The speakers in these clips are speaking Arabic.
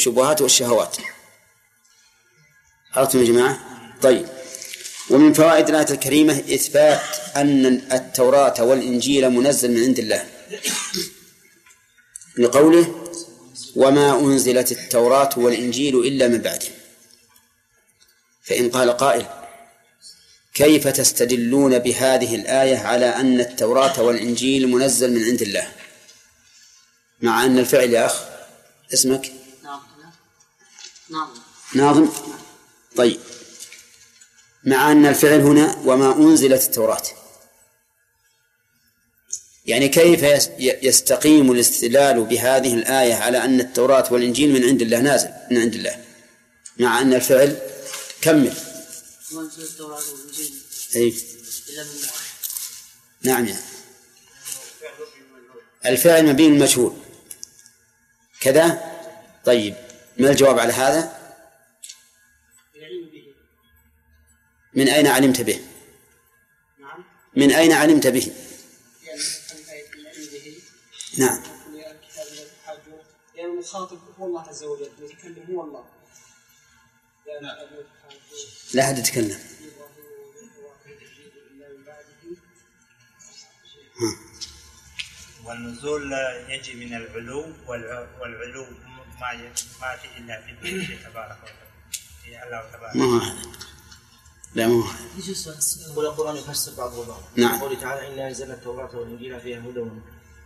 الشبهات والشهوات. عرفتم يا جماعة؟ طيب. ومن فوائد الآية الكريمة إثبات أن التوراة والإنجيل منزل من عند الله، لقوله وما أنزلت التوراة والإنجيل إلا من بعده. فإن قال قائل كيف تستدلون بهذه الآية على أن التوراة والإنجيل منزل من عند الله، مع أن الفعل يا أخ اسمك ناظم. طيب، مع أن الفعل هنا وما أنزلت التوراة، يعني كيف يستقيم الاستدلال بهذه الآية على أن التوراة والإنجيل من عند الله، نازل من عند الله، مع أن الفعل كمل أي نعم يعني. الفعل مبني المجهول كذا. طيب، ما الجواب على هذا؟ من أين علمت به؟ من أين علمت به؟ نعم. يعني المخاطب هو الله عز وجل، يتكلم هو الله، لا أحد يتكلم. والنزول يجي من العلو، والعلو ما في إلا في الله تبارك وتعالى، الله تبارك. ما هو هذا، لا مو هذا. والقرآن يفسر بعضه بعضا. نعم. قوله تعالى إنا أنزلنا التوراة والإنجيل فيها هدى ونور.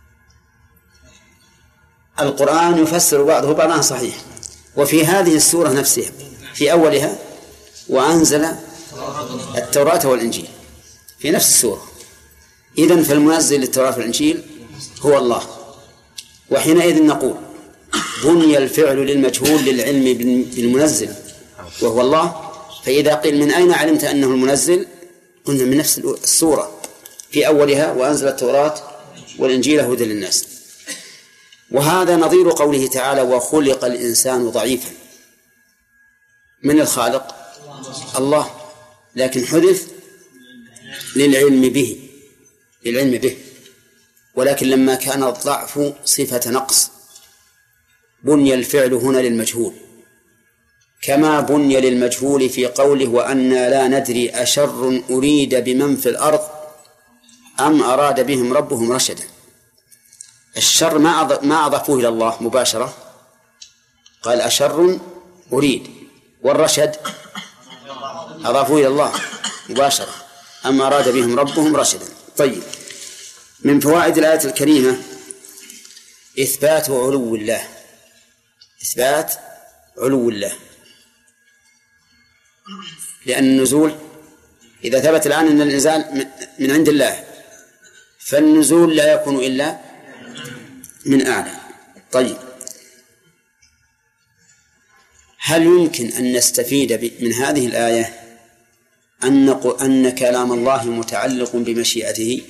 القرآن يفسر بعضه بعضا صحيح. وفي هذه السورة نفسها في أولها وأنزل التوراة والإنجيل في نفس السورة، إذن فالمنزل للتوراة والإنجيل هو الله. وحينئذ نقول بني الفعل للمجهول للعلم بالمنزل وهو الله. فإذا قيل من أين علمت أنه المنزل، قلنا من نفس السورة في أولها وأنزل التوراة والإنجيل هدى للناس. وهذا نظير قوله تعالى وخلق الإنسان ضعيفا. من الخالق؟ الله، لكن حدث للعلم به، ولكن لما كان الضعف صفة نقص بني الفعل هنا للمجهول، كما بني للمجهول في قوله وأنا لا ندري أشر أريد بمن في الأرض أم أراد بهم ربهم رشدا. الشر ما أضافوه إلى الله مباشرة، قال أشر أريد، والرشد أضافوه إلى الله مباشرة أم أراد بهم ربهم رشدا. طيب، من فوائد الآية الكريمة إثبات علو الله، إثبات علو الله، لأن النزول إذا ثبت الآن أن الإنزال من عند الله، فالنزول لا يكون إلا من أعلى. طيب، هل يمكن أن نستفيد من هذه الآية أن كلام الله متعلق بمشيئته؟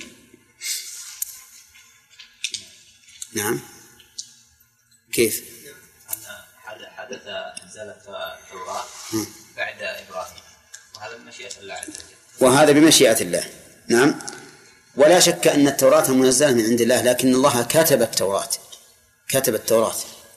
نعم. كيف؟ حدث إنزال التوراة بعد إبراهيم، وهذا بمشيئة الله عز وجل. وهذا بمشيئة الله، نعم. ولا شك أن التوراة منزلة من عند الله، لكن الله كتب التوراة.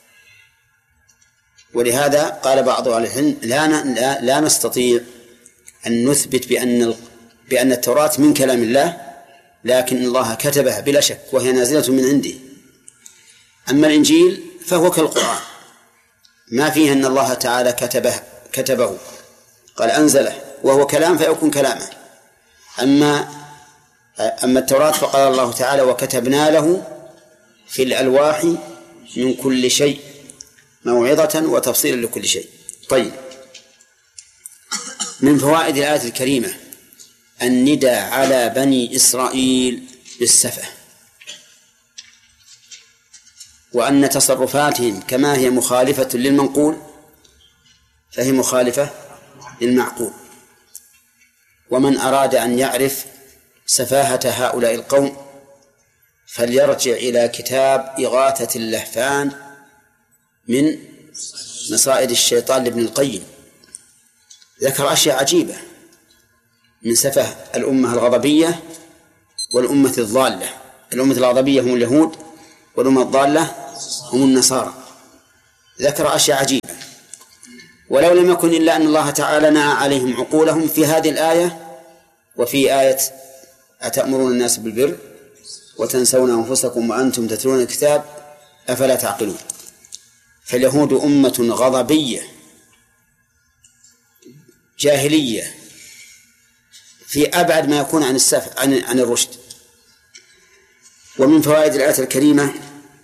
ولهذا قال بعض أهل العلم لا نستطيع أن نثبت بأن التوراة من كلام الله، لكن الله كتبها بلا شك وهي نازلة من عنده. أما الإنجيل فهو كالقرآن، ما فيه أن الله تعالى كتبه، قال أنزله وهو كلام فيكون كلامه. أما التوراة فقال الله تعالى وكتبنا له في الألواح من كل شيء موعظة وتفصيلا لكل شيء. طيب، من فوائد الآية الكريمة الندى على بني إسرائيل بالسفة، وأن تصرفاتهم كما هي مخالفة للمنقول فهي مخالفة للمعقول. ومن أراد أن يعرف سفاهة هؤلاء القوم فليرجع إلى كتاب إغاثة اللهفان من مصائد الشيطان لابن القيم، ذكر أشياء عجيبة من سفه الأمة الغضبية والأمة الضالة. الأمة الغضبية هم اليهود، والأمة الضالة هم النصارى. ذكر أشياء عجيبة، ولو لم يكن إلا أن الله تعالى نهى عليهم عقولهم في هذه الآية وفي آية أتأمرون الناس بالبر وتنسون أنفسكم وأنتم تتلون الكتاب أفلا تعقلون. فاليهود أمة غضبية جاهلية في أبعد ما يكون عن الرشد. ومن فوائد الآية الكريمة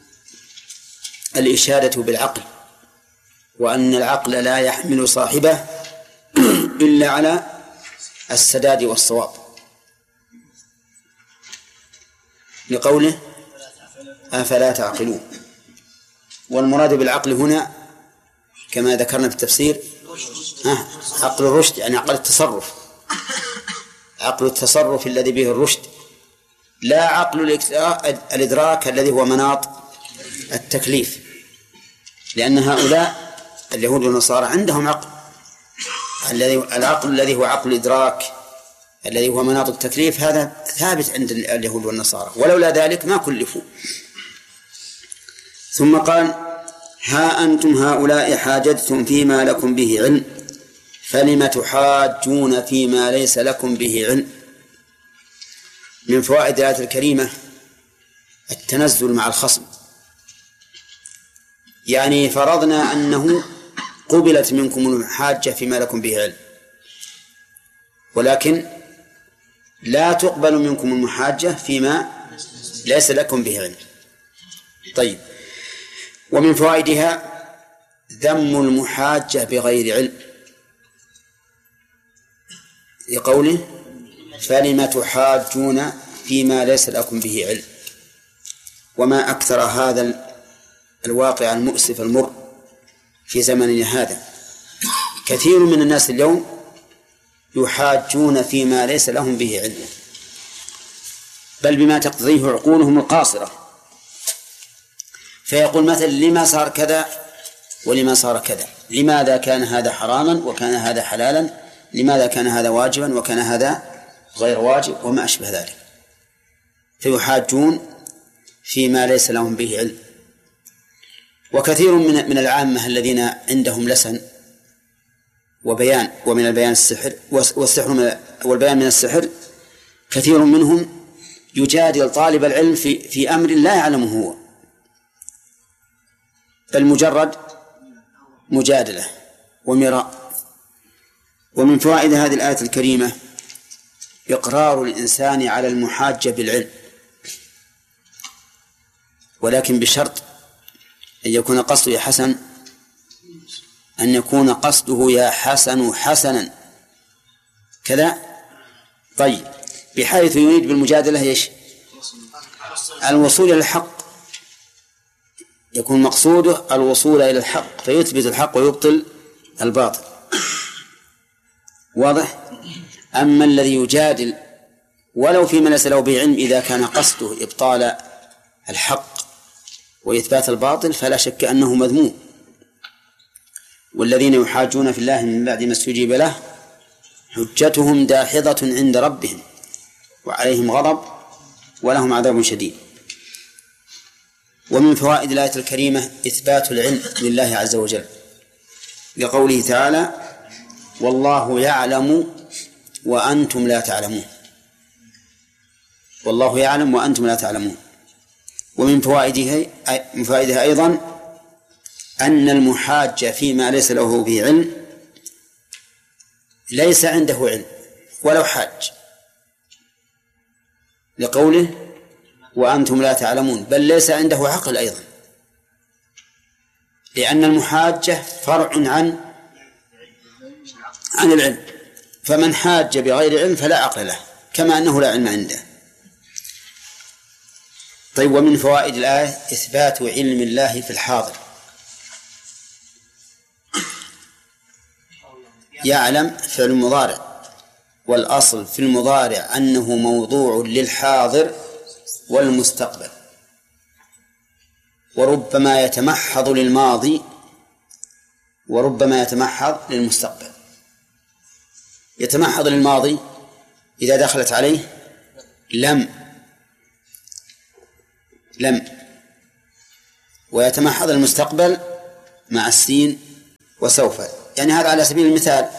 الإشادة بالعقل، وأن العقل لا يحمل صاحبه إلا على السداد والصواب، لقوله أفلا تعقلون. والمراد بالعقل هنا كما ذكرنا في التفسير عقل الرشد، يعني عقل التصرف، عقل التصرف الذي به الرشد، لا عقل الإدراك الذي هو مناط التكليف، لأن هؤلاء اليهود والنصارى عندهم عقل، العقل الذي هو عقل الإدراك الذي هو مناط التكليف هذا ثابت عند اليهود والنصارى، ولولا ذلك ما كلفوا. ثم قال ها أنتم هؤلاء حاججتم فيما لكم به علم فلم تحاجون فيما ليس لكم به علم. من فوائد الآية الكريمة التنزل مع الخصم، يعني فرضنا أنه قبلت منكم المحاجة فيما لكم به علم، ولكن لا تقبل منكم المحاجة فيما ليس لكم به علم. طيب، ومن فوائدها ذم المحاجة بغير علم، لقوله فلم تحاجون فيما ليس لكم به علم. وما أكثر هذا الواقع المؤسف المر في زمننا هذا، كثير من الناس اليوم يحاجون فيما ليس لهم به علم، بل بما تقتضيه عقولهم القاصرة، فيقول مثلا لما صار كذا ولما صار كذا، لماذا كان هذا حراما وكان هذا حلالا، لماذا كان هذا واجبا وكان هذا غير واجب، وما أشبه ذلك، فيحاجون فيما ليس لهم به علم. وكثير من العامة الذين عندهم لسن وبيان، ومن البيان السحر والبيان من السحر، كثير منهم يجادل طالب العلم في أمر لا يعلمه هو، بل مجرد مجادلة ومراء. ومن فوائد هذه الآية الكريمة إقرار الإنسان على المحاجة بالعلم، ولكن بشرط أن يكون قصده يا حسن، أن يكون قصده يا حسن حسنا كذا. طيب، بحيث يريد بالمجادلة إيش؟ الوصول إلى الحق، يكون مقصوده الوصول إلى الحق فيثبت الحق ويبطل الباطل. واضح؟ أما الذي يجادل ولو فيما ليس له به علم إذا كان قصده إبطال الحق وإثبات الباطل فلا شك أنه مذموم. والذين يحاجون في الله من بعد ما استجيب له حجتهم داحضة عند ربهم وعليهم غضب ولهم عذاب شديد. ومن فوائد الآية الكريمة إثبات العلم لله عز وجل، لقوله تعالى والله يعلم وأنتم لا تعلمون، والله يعلم وأنتم لا تعلمون. ومن فوائدها أيضا أن المحاج فيما ليس له به علم ليس عنده علم ولو حاج، لقوله وأنتم لا تعلمون، بل ليس عنده عقل أيضا، لأن المحاجة فرع عن العلم، فمن حاج بغير علم فلا عقل له كما أنه لا علم عنده. طيب، ومن فوائد الآية إثبات علم الله في الحاضر. يعلم فعل مضارع، والأصل في المضارع أنه موضوع للحاضر والمستقبل، وربما يتمحض للماضي وربما يتمحض للمستقبل. يتمحض للماضي إذا دخلت عليه لم، ويتمحض المستقبل مع السين وسوف، يعني هذا على سبيل المثال.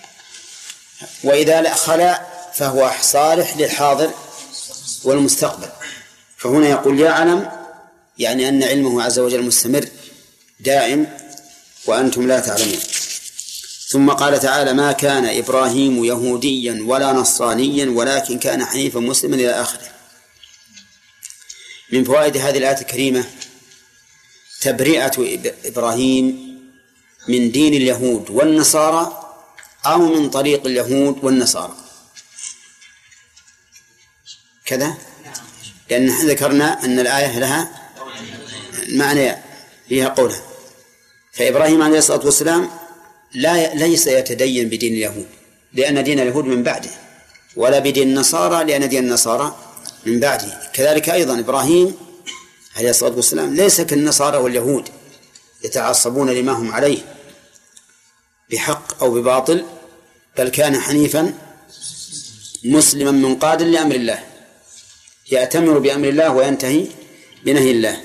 وإذا خلا فهو صالح للحاضر والمستقبل. فهنا يقول يعلم، يعني أن علمه عز وجل مستمر دائم وأنتم لا تعلمون. ثم قال تعالى: ما كان إبراهيم يهوديا ولا نصرانيا ولكن كان حنيفا مسلما إلى آخره. من فوائد هذه الآية الكريمة تبرئة إبراهيم من دين اليهود والنصارى أو من طريق اليهود والنصارى كذا، لأن ذكرنا أن الآية لها معنى فيها قولها. فإبراهيم عليه الصلاة والسلام ليس يتدين بدين اليهود لأن دين اليهود من بعده، ولا بدين النصارى لأن دين النصارى من بعده. كذلك أيضا إبراهيم عليه الصلاة والسلام ليس كالنصارى واليهود يتعصبون لما هم عليه بحق أو بباطل، بل كان حنيفا مسلما منقادا لأمر الله، يأتمر بأمر الله وينتهي بنهي الله.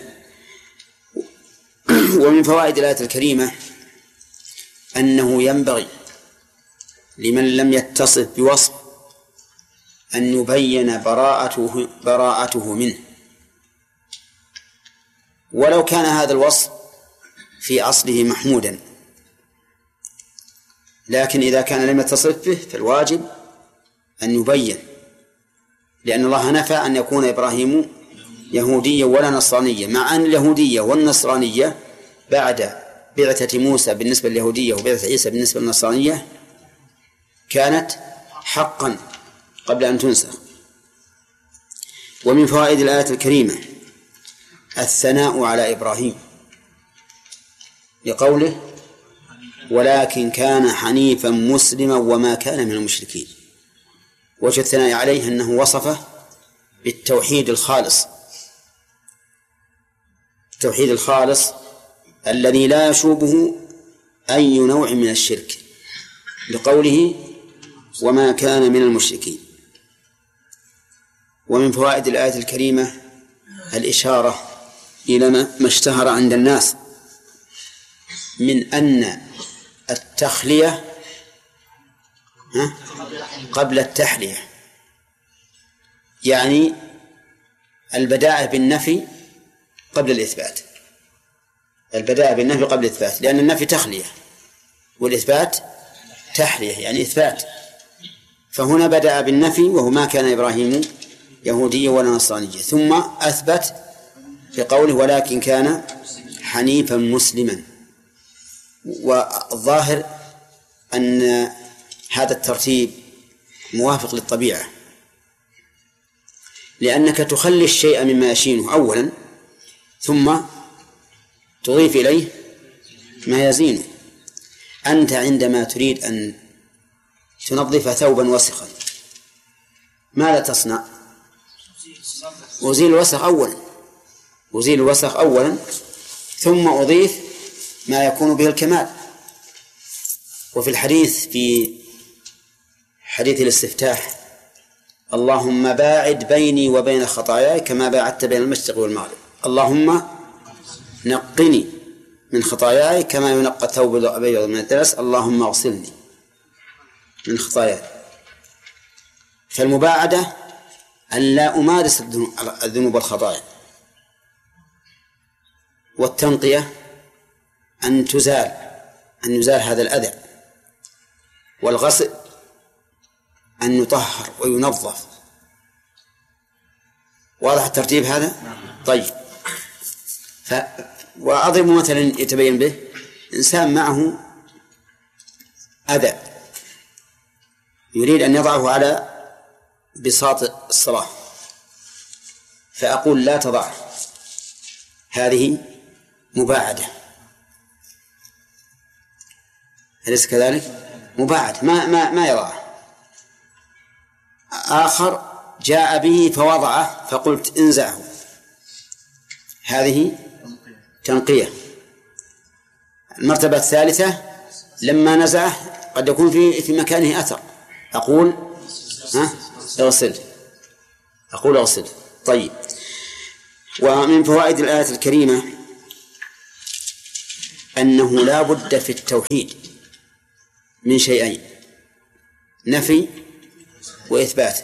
ومن فوائد الآية الكريمة أنه ينبغي لمن لم يتصف بوصف أن يبين براءته منه، ولو كان هذا الوصف في أصله محمودا، لكن إذا كان لم يتصف به فالواجب أن يبين، لأن الله نفى أن يكون إبراهيم يهوديا ولا نصرانيا، مع أن اليهودية والنصرانية بعد بعثة موسى بالنسبة لليهودية وبعثة عيسى بالنسبة للنصرانية كانت حقا قبل أن تنسخ. ومن فوائد الآية الكريمة الثناء على إبراهيم لقوله: ولكن كان حنيفا مسلما وما كان من المشركين. وجه الثناء عليه أنه وصفه بالتوحيد الخالص، التوحيد الخالص الذي لا يشوبه أي نوع من الشرك، لقوله: وما كان من المشركين. ومن فوائد الآية الكريمة الإشارة إلى ما اشتهر عند الناس من أن التخلية قبل التحلية، يعني البداءة بالنفي قبل الإثبات، البداءة بالنفي قبل الإثبات، لأن النفي تخلية والإثبات تحلية يعني إثبات. فهنا بدأ بالنفي وهو ما كان إبراهيم يهوديا ولا نصرانيا، ثم أثبت بقوله: ولكن كان حنيفا مسلما. والظاهر أن هذا الترتيب موافق للطبيعة، لأنك تخلي الشيء مما يشينه أولا ثم تضيف إليه ما يزينه. أنت عندما تريد أن تنظف ثوبا وسخا ماذا تصنع؟ أزيل الوسخ أولا ثم أضيف ما يكون به الكمال. وفي الحديث في حديث الاستفتاح: اللهم باعد بيني وبين خطاياي كما باعدت بين المشرق والمغرب، اللهم نقني من خطاياي كما ينقى الثوب الأبيض من الدنس، اللهم اغسلني من خطاياي. فالمباعدة أن لا أمارس الذنوب والخطايا، والتنقية أن يزال هذا الأذى، والغسل أن يطهر وينظف. واضح الترتيب هذا؟ طيب. وأضرب مثلا يتبين به: إنسان معه أذى يريد أن يضعه على بساط الصلاة، فأقول: لا تضعه، هذه مباعدة، أليس كذلك؟ مباعد ما يضعه. آخر جاء به فوضعه فقلت: انزعه، هذه تنقية. المرتبة الثالثة لما نزعه قد يكون في مكانه أثر، أقول: اغسل. طيب. ومن فوائد الآية الكريمة أنه لا بد في التوحيد من شيئين: نفي وإثبات.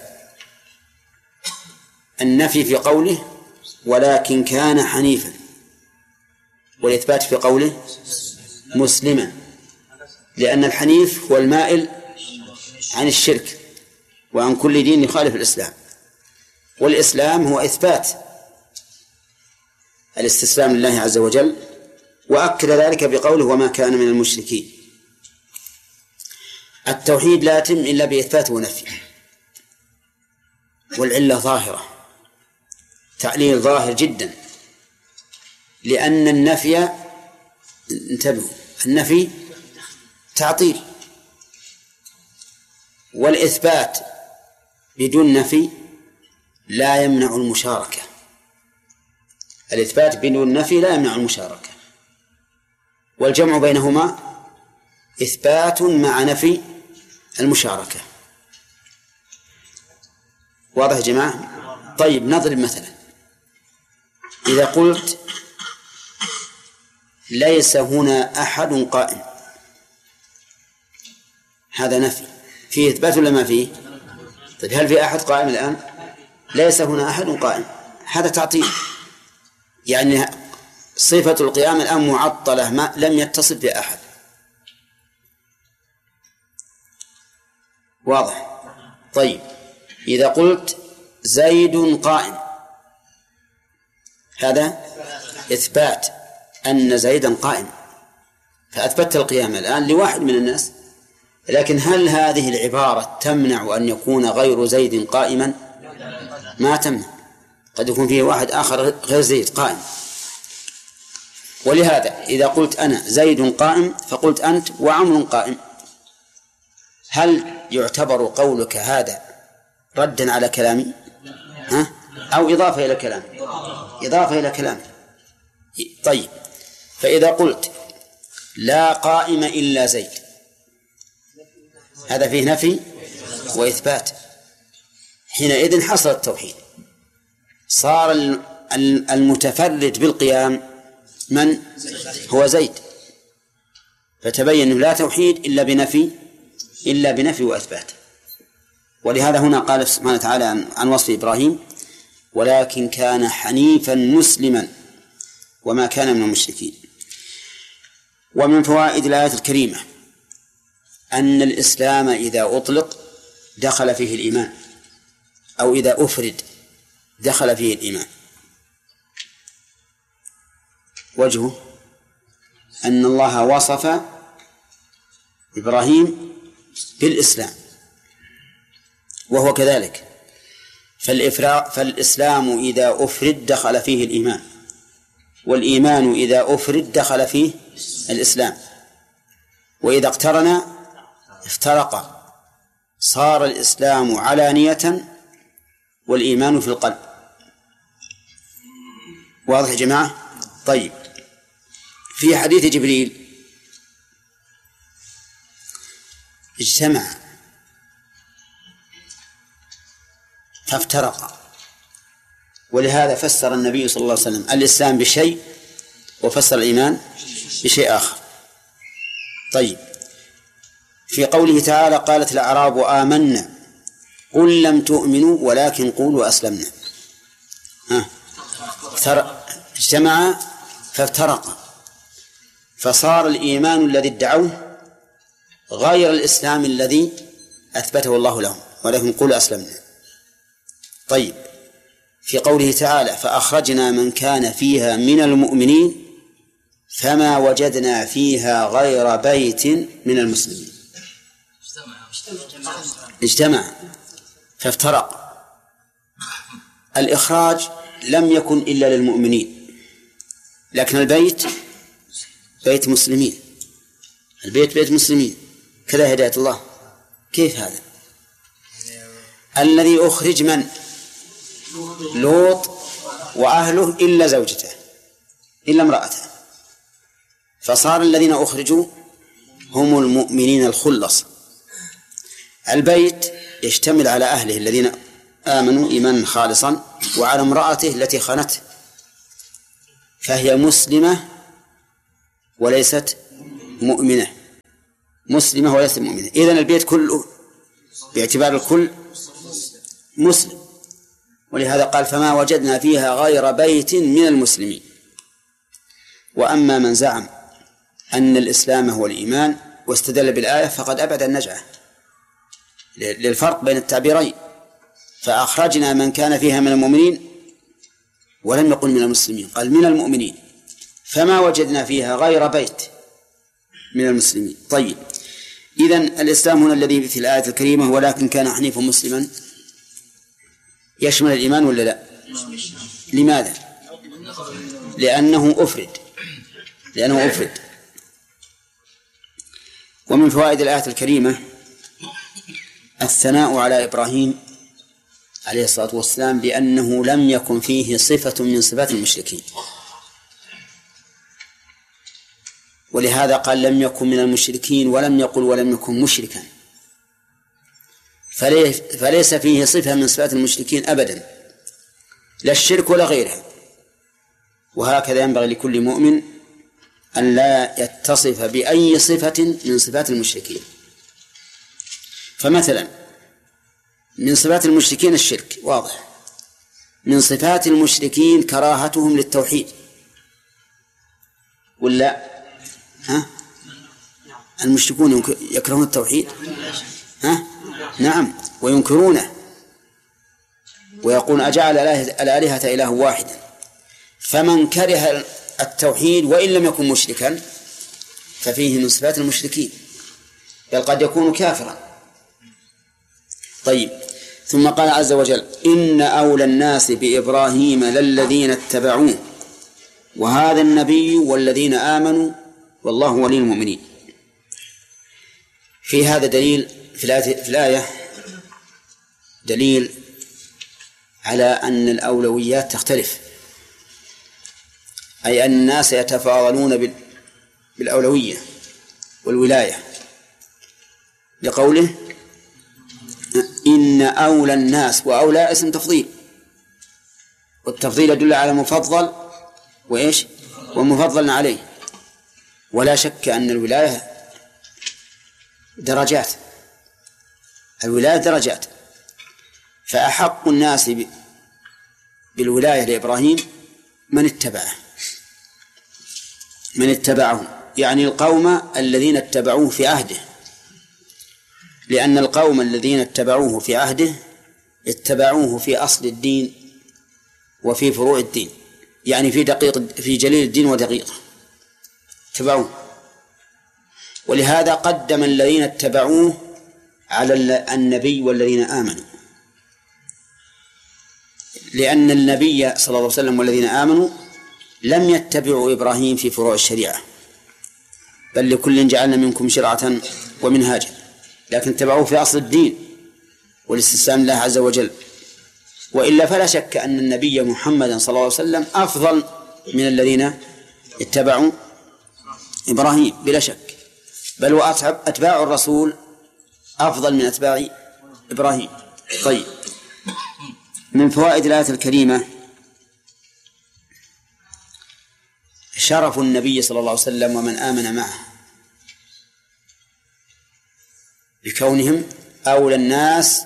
النفي في قوله ولكن كان حنيفا، والإثبات في قوله مسلما، لأن الحنيف هو المائل عن الشرك وعن كل دين يخالف الإسلام، والإسلام هو إثبات الاستسلام لله عز وجل، وأكد ذلك بقوله وما كان من المشركين. التوحيد لا يتم إلا بإثبات ونفي، والعلة ظاهرة، تعليل ظاهر جدا، لأن النفي، انتبهوا، النفي تعطيل، والإثبات بدون نفي لا يمنع المشاركة. الإثبات بدون نفي لا يمنع المشاركة، والجمع بينهما إثبات مع نفي المشاركة. واضح يا جماعة؟ طيب نضرب مثلا، إذا قلت ليس هنا أحد قائم، هذا نفي، فيه إثبات ولا ما فيه؟ طيب هل في أحد قائم الآن؟ ليس هنا أحد قائم، هذا تعطيل، يعني صفة القيام الآن معطلة، ما لم يتصل بأحد. واضح؟ طيب إذا قلت زيد قائم، هذا إثبات أن زيدا قائم، فأثبت القيام الآن لواحد من الناس، لكن هل هذه العبارة تمنع أن يكون غير زيد قائما؟ ما تمنع، قد يكون فيه واحد آخر غير زيد قائم. ولهذا إذا قلت أنا زيد قائم فقلت أنت وعمر قائم، هل يعتبر قولك هذا ردا على كلامي أو إضافة إلى كلامي؟ إضافة إلى كلامي. طيب فإذا قلت لا قائم إلا زيد، هذا فيه نفي وإثبات، حينئذ حصل التوحيد، صار المتفرد بالقيام من هو زيد، فتبين أنه لا توحيد إلا بنفي وإثبات. ولهذا هنا قال سبحانه وتعالى عن وصف إبراهيم ولكن كان حنيفا مسلما وما كان من المشركين. ومن فوائد الآية الكريمة أن الإسلام إذا أطلق دخل فيه الإيمان، أو إذا أفرد دخل فيه الإيمان. وجهه أن الله وصف إبراهيم بالإسلام وهو كذلك، فالإسلام إذا أفرد دخل فيه الإيمان، والإيمان إذا أفرد دخل فيه الإسلام، وإذا اقترن افترق، صار الإسلام علانية والإيمان في القلب. واضح يا جماعة؟ طيب في حديث جبريل اجتمع فافترق، ولهذا فسر النبي صلى الله عليه وسلم الإسلام بشيء وفسر الإيمان بشيء آخر. طيب في قوله تعالى قالت الأعراب آمنا قل لم تؤمنوا ولكن قولوا أسلمنا، اجتمع فافترق، فصار الإيمان الذي ادعوه غير الإسلام الذي أثبته الله لهم ولكن قولوا أسلمنا. طيب في قوله تعالى فأخرجنا من كان فيها من المؤمنين فما وجدنا فيها غير بيت من المسلمين، اجتمع فافترق. الإخراج لم يكن إلا للمؤمنين، لكن البيت بيت مسلمين، البيت بيت مسلمين، كذا هداية الله. كيف هذا؟ الذي أخرج من؟ لوط وأهله إلا زوجته إلا امرأته، فصار الذين أخرجوا هم المؤمنين الخلص. البيت يشتمل على أهله الذين آمنوا إيمانا خالصا وعلى امرأته التي خانته، فهي مسلمة وليست مؤمنة، مسلمة وليست مؤمنة. إذن البيت كله باعتبار الكل مسلم، ولهذا قال فما وجدنا فيها غير بيت من المسلمين. وأما من زعم أن الإسلام هو الإيمان واستدل بالآية فقد أبعد النجعة للفرق بين التعبيرين، فأخرجنا من كان فيها من المؤمنين ولم يقل من المسلمين، قال من المؤمنين، فما وجدنا فيها غير بيت من المسلمين. طيب، إذن الإسلام هنا الذي في الآية الكريمة ولكن كان حنيفا مسلما يشمل الإيمان ولا لا؟ لماذا؟ لأنه أفرد. ومن فوائد الآية الكريمة الثناء على إبراهيم عليه الصلاة والسلام لأنه لم يكن فيه صفة من صفات المشركين، ولهذا قال لم يكن من المشركين ولم يقل ولم يكن مشركا، فليس فيه صفة من صفات المشركين أبدا، لا الشرك ولا غيرها. وهكذا ينبغي لكل مؤمن أن لا يتصف بأي صفة من صفات المشركين. فمثلا من صفات المشركين الشرك واضح، من صفات المشركين كراهتهم للتوحيد ولا المشركون يكرهون التوحيد؟ نعم، وينكرونه ويقول أجعل الآلهة إله واحدا. فمن كره التوحيد وإن لم يكن مشركا ففيه من صفات المشركين، بل قد يكون كافرا. طيب، ثم قال عز وجل إن أولى الناس بإبراهيم للذين اتبعوه وهذا النبي والذين آمنوا والله ولي المؤمنين. في هذا دليل في الآية دليل على أن الأولويات تختلف، أي أن الناس يتفاضلون بالأولوية والولاية، لقوله إن أولى الناس، وأولى اسم تفضيل، والتفضيل يدل على مفضل وإيش ومفضل عليه. ولا شك أن الولاية درجات، الولاية درجات، فأحق الناس بالولاية لإبراهيم من اتبعه، يعني القوم الذين اتبعوه في عهده، لأن القوم الذين اتبعوه في عهده اتبعوه في أصل الدين وفي فروع الدين، يعني في جليل الدين ودقيقه اتبعوه. ولهذا قدم الذين اتبعوه على النبي والذين آمنوا، لأن النبي صلى الله عليه وسلم والذين آمنوا لم يتبعوا إبراهيم في فروع الشريعة، بل لكل جعلنا منكم شرعة ومنهاجا، لكن اتبعوه في أصل الدين والاستسلام لله عز وجل. وإلا فلا شك أن النبي محمد صلى الله عليه وسلم أفضل من الذين اتبعوا إبراهيم بلا شك، بل وأتباع الرسول أفضل من أتباع إبراهيم. طيب، من فوائد الآية الكريمة شرف النبي صلى الله عليه وسلم ومن آمن معه بكونهم أولى الناس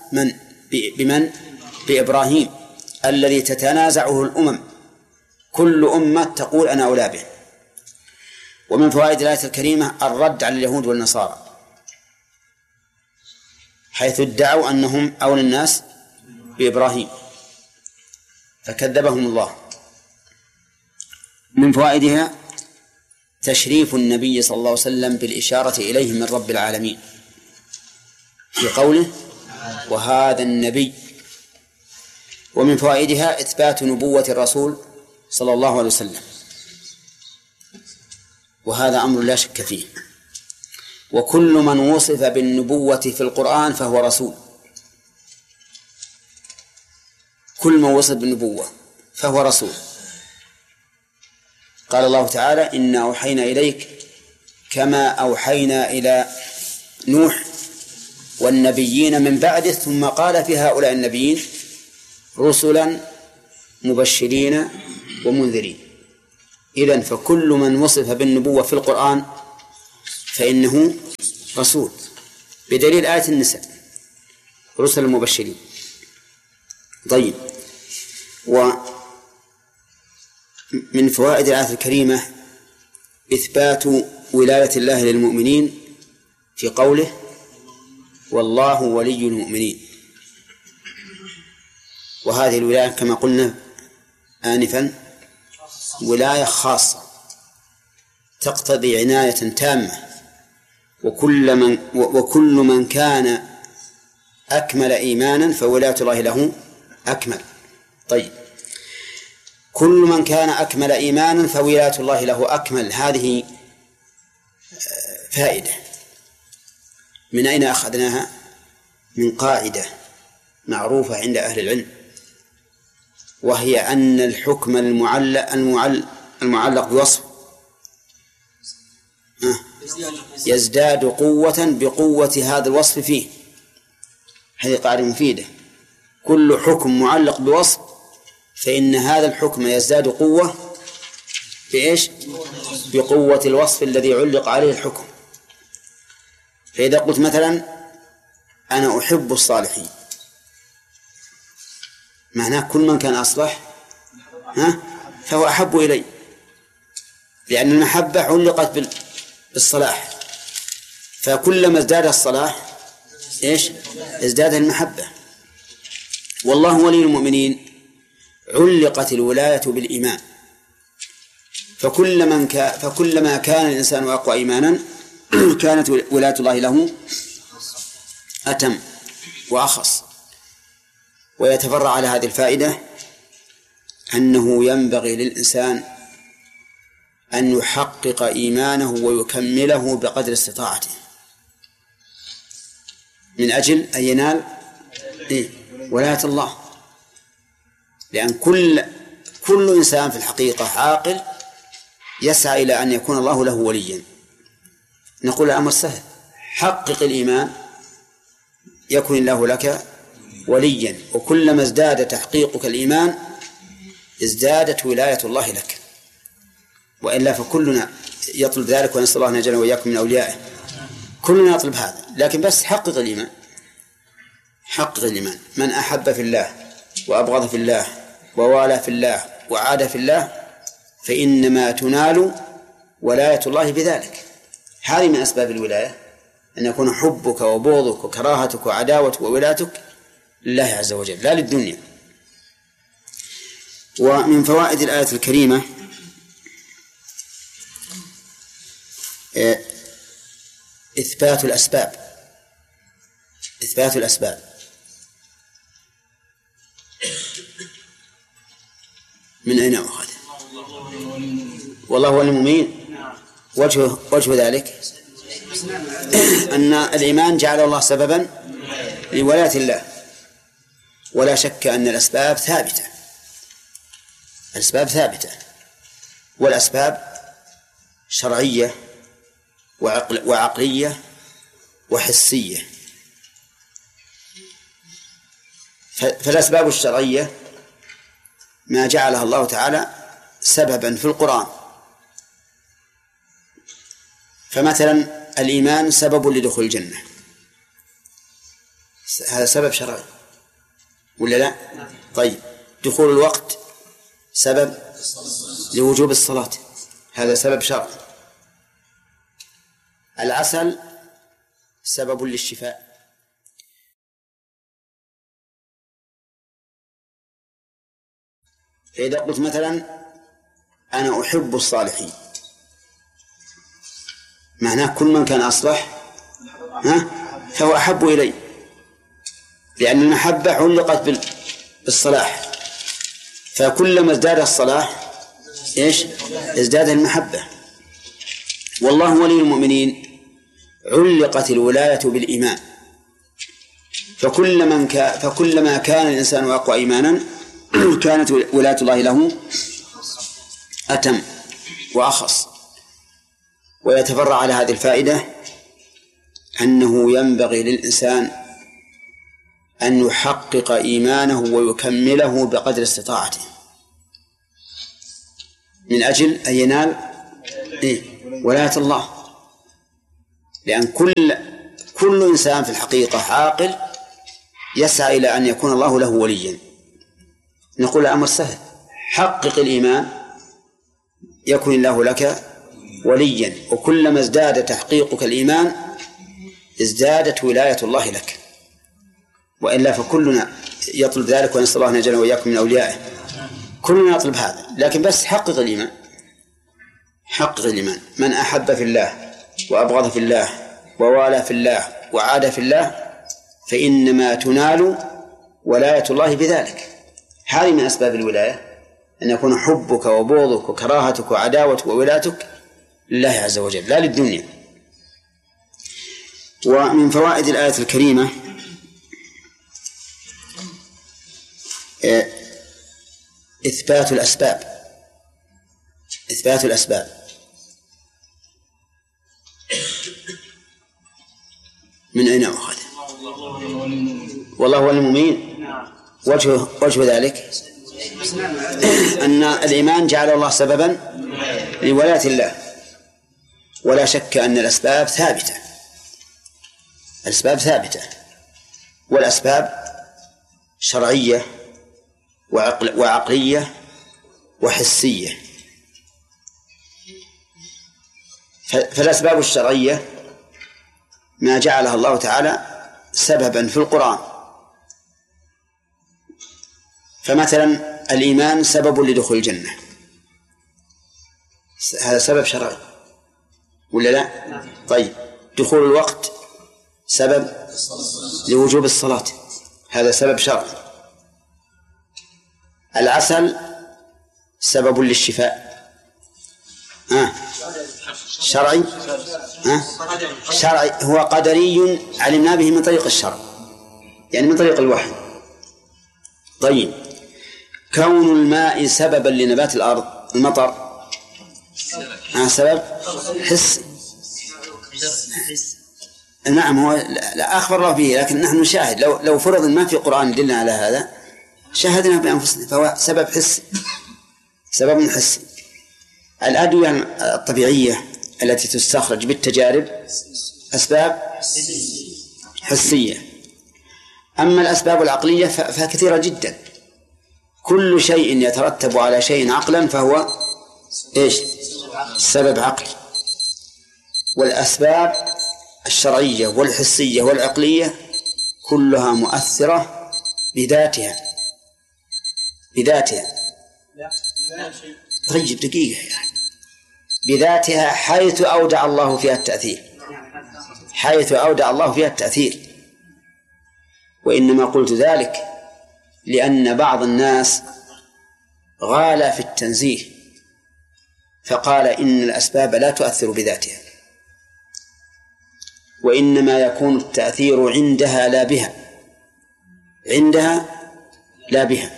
بإبراهيم الذي تتنازعه الأمم، كل أمة تقول أنا أولى به. ومن فوائد الآية الكريمة الرد على اليهود والنصارى حيث ادعوا أنهم أولى الناس بإبراهيم فكذبهم الله. من فوائدها تشريف النبي صلى الله عليه وسلم بالإشارة إليه من رب العالمين في قوله وهذا النبي. ومن فوائدها إثبات نبوة الرسول صلى الله عليه وسلم، وهذا أمر لا شك فيه، وكل من وصف بالنبوة في القرآن فهو رسول، كل من وصف بالنبوة فهو رسول. قال الله تعالى إنا أوحينا إليك كما أوحينا إلى نوح والنبيين من بعده، ثم قال في هؤلاء النبيين رسلا مبشرين ومنذرين. إذن فكل من وصف بالنبوة في القرآن فإنه رسول، بدليل آية النساء رسل المبشرين. طيب، ومن فوائد الآية الكريمة إثبات ولاية الله للمؤمنين في قوله والله ولي المؤمنين. وهذه الولاية كما قلنا آنفا ولاية خاصة تقتضي عناية تامة، وكل من كان أكمل إيمانا فولاية الله له أكمل. طيب، كل من كان أكمل إيمانا فولاية الله له أكمل، هذه فائدة من أين أخذناها؟ من قاعدة معروفة عند أهل العلم، وهي أن الحكم المعلق بوصف يزداد قوة بقوة هذا الوصف فيه. هذه قاعدة مفيدة. كل حكم معلق بوصف فإن هذا الحكم يزداد قوة بإيش؟ بقوة الوصف الذي علق عليه الحكم. فإذا قلت مثلا أنا أحب الصالحين، معناه كل من كان أصلح فهو أحب إلي، لأن المحبة علقت بالصلاح، فكلما ازداد الصلاح إيش؟ ازداد المحبة. والله ولي المؤمنين علقت الولاية بالإيمان، فكلما كان الإنسان أقوى إيمانا كانت ولاية الله له أتم وأخص. ويتفرع على هذه الفائدة أنه ينبغي للإنسان أن يحقق إيمانه ويكمله بقدر استطاعته من أجل أن ينال ولاية الله، لأن كل إنسان في الحقيقة عاقل يسعى إلى أن يكون الله له وليا. نقول الأمر سهل، حقق الإيمان يكون الله لك وليا، وكلما ازداد تحقيقك الإيمان ازدادت ولاية الله لك، وإلا فكلنا يطلب ذلك، ونسأل الله أن يجعلنا وإياكم من أوليائه. كلنا يطلب هذا، لكن بس حقق الإيمان. حقق الإيمان. من أحب في الله وأبغض في الله ووالى في الله وعاد في الله فإنما تنال ولاية الله بذلك. هذه من أسباب الولاية، أن يكون حبك وبغضك وكراهتك وعداوتك وولايتك لله عز وجل لا للدنيا. ومن فوائد الآية الكريمة إثبات الأسباب. إثبات الأسباب من أين أخذ؟ والله هو المؤمنين. وجه ذلك أن الإيمان جعل الله سببا لولاية الله، ولا شك أن الأسباب ثابتة. الأسباب ثابتة، والأسباب شرعية وعقلية وحسية. فالأسباب الشرعية ما جعلها الله تعالى سببا في القرآن، فمثلا الإيمان سبب لدخول الجنة، هذا سبب شرعي ولا لا؟ طيب، دخول الوقت سبب لوجوب الصلاة، هذا سبب شرعي. العسل سبب للشفاء. فإذا قلت مثلا أنا أحب الصالحين، معناه كل من كان أصلح فهو أحب إلي، لأن المحبة علقت بالصلاح، فكلما ازداد الصلاح إيش؟ ازداد المحبة. والله ولي المؤمنين علقت الولاية بالإيمان، فكلما كان الإنسان أقوى إيمانا كانت ولاية الله له أتم وأخص. ويتفرع على هذه الفائدة أنه ينبغي للإنسان أن يحقق إيمانه ويكمله بقدر استطاعته من أجل أن ينال ولاية الله، لأن كل إنسان في الحقيقة عاقل يسعى إلى أن يكون الله له وليا. نقول الأمر سهل، حقق الإيمان يكون الله لك وليا، وكلما ازداد تحقيقك الإيمان ازدادت ولاية الله لك، وإلا فكلنا يطلب ذلك، ونسأل الله أن يجعلنا وإياكم من أوليائه. كلنا يطلب هذا، لكن بس حقق الإيمان، حقق الإيمان. من أحب في الله وأبغض في الله ووالى في الله وعاد في الله فإنما تنال ولاية الله بذلك. هذه من أسباب الولاية، أن يكون حبك وبغضك وكراهتك وعداوتك وولايتك لله عز وجل لا للدنيا. ومن فوائد الآية الكريمة إثبات الأسباب، إثبات الأسباب. من أين أخذ؟ والله هو المؤمن. وجه ذلك أن الإيمان جعل الله سببا لولاية الله، ولا شك أن الأسباب ثابتة، الأسباب ثابتة، والأسباب شرعية وعقلية وحسية. فالأسباب الشرعية ما جعلها الله تعالى سببا في القرآن، فمثلا الإيمان سبب لدخول الجنة، هذا سبب شرعي ولا لا؟ طيب، دخول الوقت سبب لوجوب الصلاة، هذا سبب شرعي. العسل سبب للشفاء، شرعي، شرعي، هو قدري علمنا به من طريق الشرع، يعني من طريق الوحي. طيب، كون الماء سببا لنبات الأرض، المطر، سبب حسي. نعم، هو لا أخبر الله به، لكن نحن نشاهد. لو فرض ما في قرآن يدلنا على هذا شاهدنا بأنفسنا، فهو سبب حسي، سبب حسي. الأدوية الطبيعية التي تستخرج بالتجارب أسباب حسية. أما الأسباب العقلية فكثيرة جدا، كل شيء يترتب على شيء عقلا فهو إيش؟ سبب عقلي. والأسباب الشرعية والحسية والعقلية كلها مؤثرة بذاتها، بذاتها. طيب دقيقة يعني، بذاتها، حيث أودع الله فيها التأثير، حيث أودع الله فيها التأثير. وإنما قلت ذلك لأن بعض الناس غال في التنزيه فقال إن الأسباب لا تؤثر بذاتها، وإنما يكون التأثير عندها لا بها، عندها لا بها.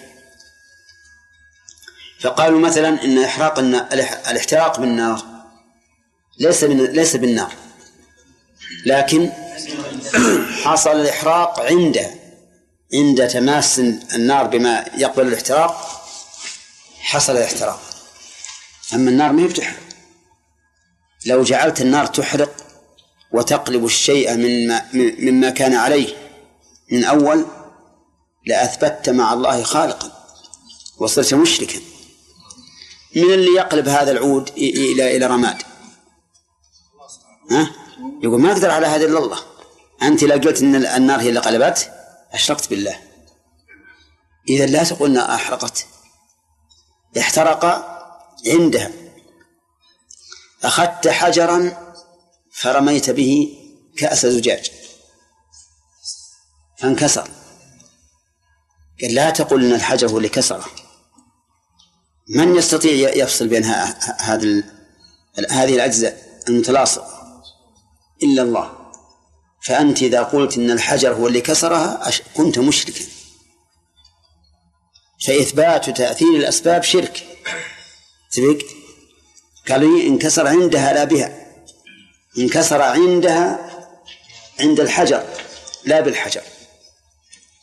فقالوا مثلا إن الاحتراق بالنار ليس بالنار، لكن حصل الإحراق عند تماس النار بما يقبل الاحتراق، حصل الاحتراق. أما النار ما يفتح. لو جعلت النار تحرق وتقلب الشيء مما كان عليه من أول لأثبت مع الله خالقا وصرت مشركا. من اللي يقلب هذا العود إلى رماد؟ يقول ما أقدر على هذا إلا الله. أنت لو قلت إن النار هي اللي قلبت أشركت بالله. إذا لا تقولنا أحرقت، احترق عندها. أخذت حجرا فرميت به كأس زجاج فانكسر، قال لا تقول إن الحجر هو اللي كسره. من يستطيع يفصل بين هذه الأجزاء المتلاصقة إلا الله. فأنت إذا قلت إن الحجر هو اللي كسرها كنت مشركا. فإثبات تأثير الأسباب شرك. سبق قالوا انكسر عندها لا بها، انكسر عندها عند الحجر لا بالحجر.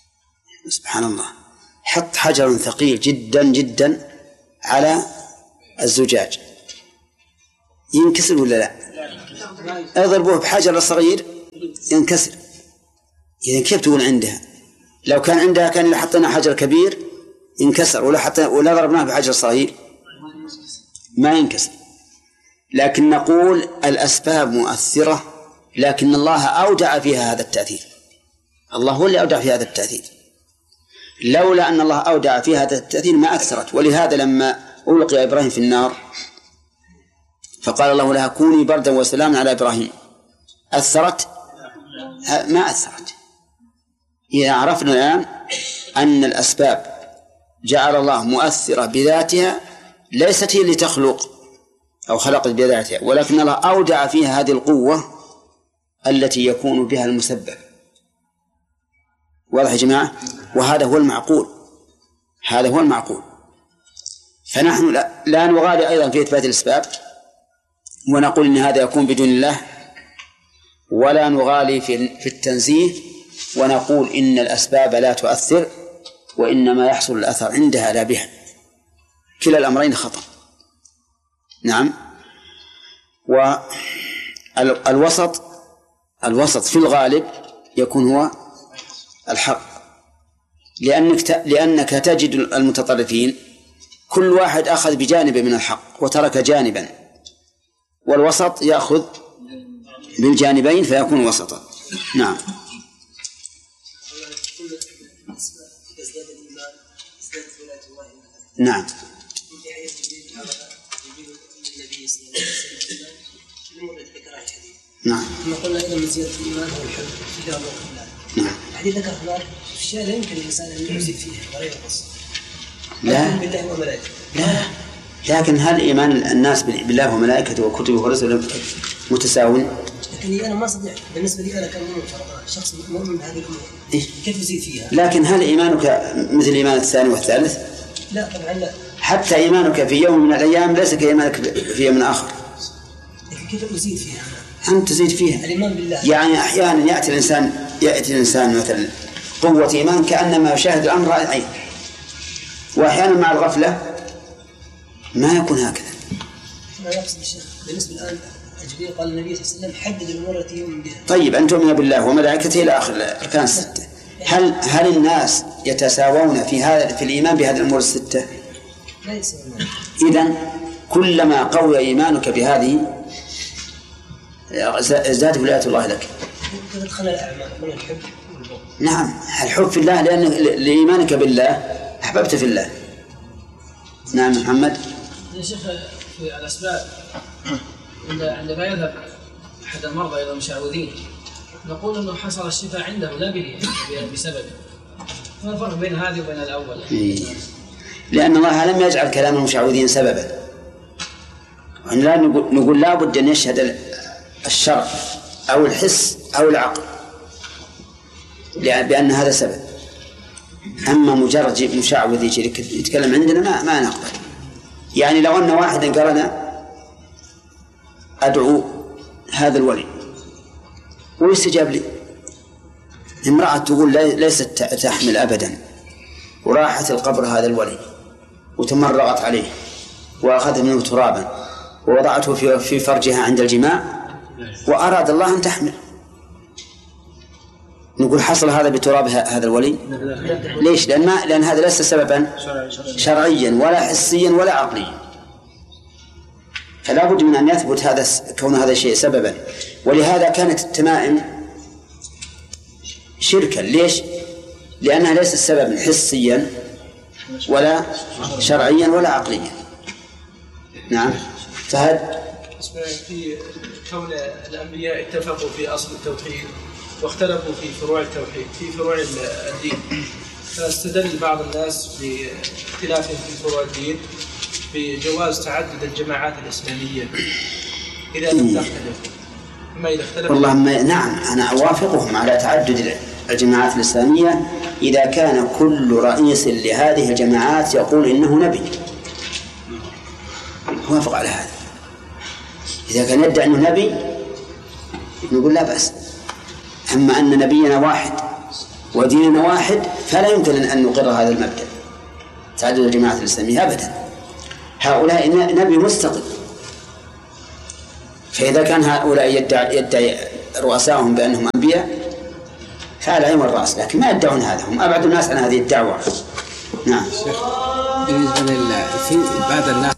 سبحان الله، حط حجر ثقيل جدا جدا على الزجاج ينكسر ولا لا؟ اضربوه بحجر صغير ينكسر. إذا كيف تقول عندها؟ لو كان عندها كان إذا حطينا حجر كبير ينكسر، ولا ضربناه بحجر صغير ما ينكسر. لكن نقول الأسباب مؤثرة، لكن الله أودع فيها هذا التأثير. الله هو اللي أودع فيها هذا التأثير، لولا أن الله أودع فيها هذا التأثير ما أثرت. ولهذا لما ألقي إبراهيم في النار فقال الله لها كوني بردا وسلاما على إبراهيم، أثرت؟ ما أثرت. إذا عرفنا الآن أن الأسباب جعل الله مؤثرة بذاتها، ليست هي اللي تخلق أو خلقت بذاتها، ولكن الله أودع فيها هذه القوة التي يكون بها المسبب. واضح يا جماعة؟ وهذا هو المعقول، هذا هو المعقول. فنحن لا نغالي أيضا في إثبات الأسباب ونقول إن هذا يكون بدون الله، ولا نغالي في التنزيه ونقول إن الأسباب لا تؤثر وإنما يحصل الأثر عندها لا بها. كلا الأمرين خطأ. نعم. والوسط في الغالب يكون هو الحق، لأنك تجد المتطرفين كل واحد أخذ بجانب من الحق وترك جانبا، والوسط يأخذ بالجانبين فيكون وسطا. نعم. نعم. نعم. كما قلنا إذا من زيادة الإيمان هو الحب في دار الله. نعم. الحديث ذكر هناك أشياء لا يمكن الإنسان أن يزيد فيها ولا ينقص. لا. بالله وملائكته. لا. لكن هل إيمان الناس بالله وملائكته وكتبه ورسله متساوٍ؟ لكن أنا ما أستطيع بالنسبة لي أنا كمؤمن شخص مؤمن بهذه الأمور كيف يزيد فيها؟ لكن هل إيمانك مثل إيمان الثاني والثالث؟ لا طبعا لا. حتى إيمانك في يوم من الأيام ليس كإيمانك في يوم آخر. لكن كيف أزيد فيها؟ أنت تزيد فيها. الإيمان بالله. يعني أحيانا يأتي الإنسان مثلا قوة إيمان كأنما يشاهد الأمر رأي عين، وأحيانا مع الغفلة ما يكون هكذا. ما يقصد الشيخ بالنسبة الآن جبريل قال النبي صلى الله عليه وسلم حدد الأمور التي يؤمن بها. طيب أن تؤمن بالله وملائكته إلى آخر الأركان الستة. هل الناس يتساوون في الإيمان بهذه الأمور الستة؟ لا يتساوون. إذن كلما قوي إيمانك بهذه زادت ولاية الله لك. تدخل الأعمال من الحب والبغض. نعم، الحب في الله لأن لإيمانك بالله أحببت في الله. نعم محمد. يا شيخ في الأسباب عندما يذهب أحد المرضى إلى المشعوذين نقول أنه حصل الشفاء عنده لا بسببه، ما الفرق بين هذه وبين الأول؟ لأن الله لم يجعل كلام المشعوذين سببا، لا نقول لا بد أن يشهد الشرع أو الحس أو العقل بأن هذا سبب. أما مجرد مشعوذ يتكلم عندنا ما نقبل. يعني لو أن واحدا قال أنا أدعو هذا الولي ويستجاب لي، امرأة تقول ليست تحمل أبدا وراحت القبر هذا الولي وتمرغت عليه وأخذت منه ترابا ووضعته في فرجها عند الجماع وأراد الله أن تحمل، نقول حصل هذا بتراب هذا الولي؟ ليش؟ لأن هذا ليس سببا شرعيا ولا حسيا ولا عقليا، فلا بد من أن يثبت هذا كون هذا الشيء سببا. ولهذا كانت التمائم شركا. ليش؟ لأنها ليست سببا حسيا ولا شرعيا ولا عقليا. نعم. فهد في كون الأنبياء اتفقوا في أصل التوحيد واختلفوا في فروع التوحيد في فروع الدين، فاستدل بعض الناس باختلافهم في فروع الدين بجواز تعدد الجماعات الإسلامية إذا لم تختلف. أما إذا اختلف والله نعم أنا أوافقهم على تعدد الجماعات الإسلامية إذا كان كل رئيس لهذه الجماعات يقول إنه نبي، أوافق على هذا. إذا كان يدعي أنه نبي نقول لا بأس. أما أن نبينا واحد وديننا واحد فلا يمكن أن نقر هذا المبدأ تعدد الجماعات الإسلامية أبدا. هؤلاء نبي مستقل، فإذا كان هؤلاء يدعي رؤساهم بأنهم أنبياء فعلى عين الرأس، لكن ما يدعون هذا، هم أبعد الناس عن هذه الدعوة. نعم. بالنسبة في بعض الناس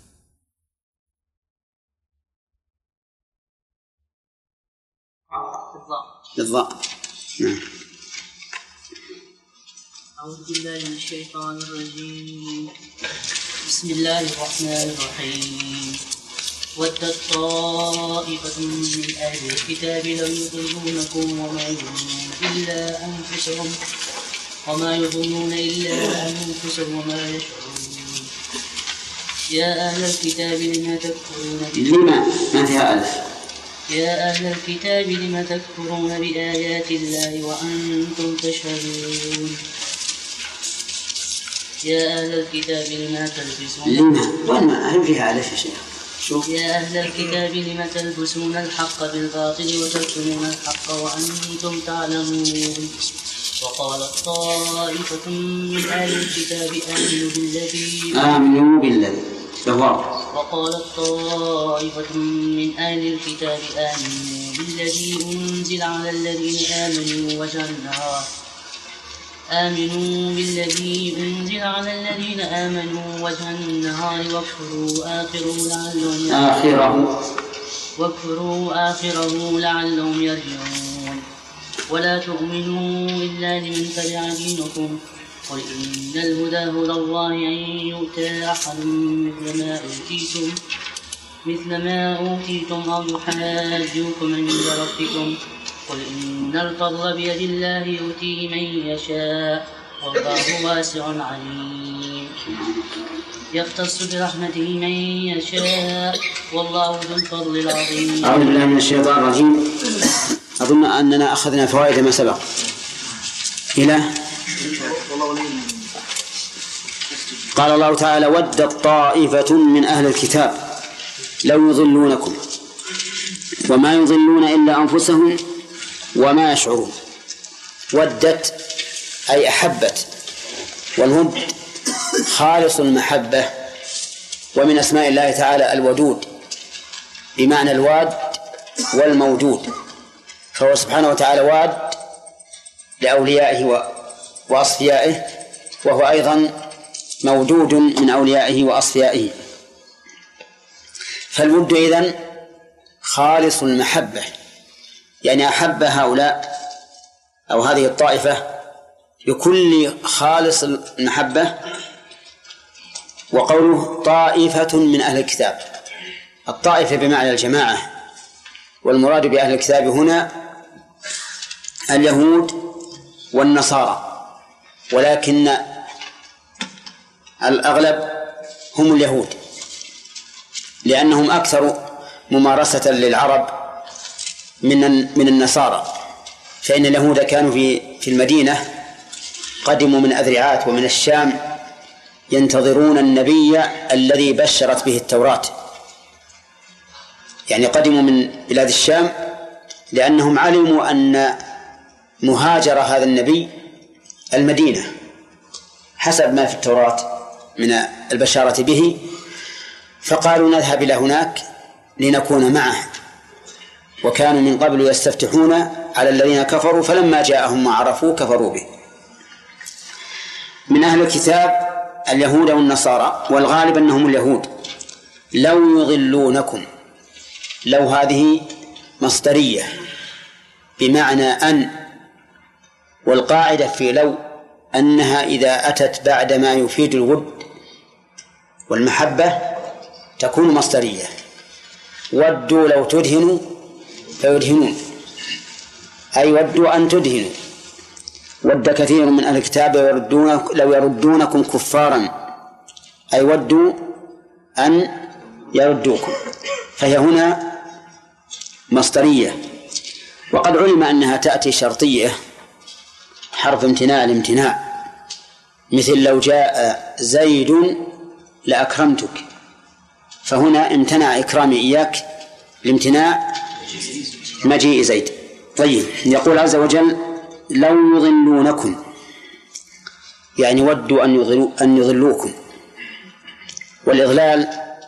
بالضاء. نعم. أعوذ بالله من الشيطان الرجيم. بسم الله الرحمن الرحيم. ودت طائفة من أهل الكتاب لو يضلونكم وما يظنون إلا أنفسهم وما يشعرون. يا أهل الكتاب لما تكفرون ما فيها ألف. يا أهل الكتاب لما تكفرون بآيات الله وأنتم تشهدون. يا أهل الكتاب لما تلبسون هل فيها ألف يا شيخ؟ شوف. يا أهل الكتاب لما تلبسون الحق بالباطل وتكتمون الحق وأنتم تعلمون. وقالت طائفة من أهل الكتاب آمنوا بالذي وقالت طائفة من أهل الكتاب آمنوا بالذي أنزل على الذين آمنوا وجه النهار واكفروا آخره لعلهم يرجعون. ولا تؤمنوا إلا لمن تبع دينكم. قل إن الهدى هدى الله أن يؤتى أحد مثل ما أوتيتم أو يحاجوكم عند ربكم. قل إن الفضل بيد الله يؤتيه من يشاء والله واسع عليم. يختص برحمته من يشاء والله ذو الفضل العظيم. أعوذ بالله من الشيطان الرجيم. أظن أننا أخذنا فوائد ما سبق إلى قال الله تعالى ودت طائفة من أهل الكتاب لو يضلونكم وما يضلون إلا أنفسهم وما يشعرون. ودت أي أحبت، والود خالص المحبة، ومن أسماء الله تعالى الودود بمعنى الواد والموجود، فهو سبحانه وتعالى واد لأوليائه وأصفيائه، وهو أيضا موجود من أوليائه وأصفيائه. فالود إذن خالص المحبة، يعني أحب هؤلاء أو هذه الطائفة بكل خالص المحبة. وقوله طائفة من أهل الكتاب، الطائفة بمعنى الجماعة، والمراد بأهل الكتاب هنا اليهود والنصارى، ولكن الأغلب هم اليهود لأنهم أكثر ممارسة للعرب من النصارى، فإن اليهود كانوا في المدينة، قدموا من أذرعات ومن الشام ينتظرون النبي الذي بشرت به التوراة، يعني قدموا من بلاد الشام لأنهم علموا أن مهاجر هذا النبي المدينة حسب ما في التوراة من البشارة به، فقالوا نذهب إلى هناك لنكون معه. وكانوا من قبل يستفتحون على الذين كفروا، فلما جاءهم ما عرفوا كفروا به. من أهل الكتاب اليهود والنصارى، والغالب أنهم اليهود. لو يضلونكم، لو هذه مصدرية بمعنى أن، والقاعدة في لو أنها إذا أتت بعد ما يفيد الود والمحبة تكون مصدرية. ودوا لو تدهنوا فيدهنون، أي ودوا أن تدهنوا. ود كثير من أهل الكتاب لو يردونكم كفارا، أي ودوا أن يردوكم، فهي هنا مصدرية. وقد علم أنها تأتي شرطية، حرف امتناع الامتناع، مثل لو جاء زيد لأكرمتك، فهنا امتنع إكرامي إياك لامتناع مجيء زيد. طيب، يقول عز وجل لو يضلونكم، يعني ودوا أن يضلوكم، والإضلال